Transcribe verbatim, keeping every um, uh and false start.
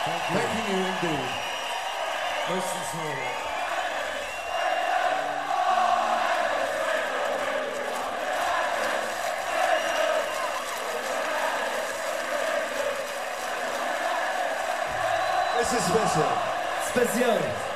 Thanking you indeed. Most sincerely. This is special. Specjalnie.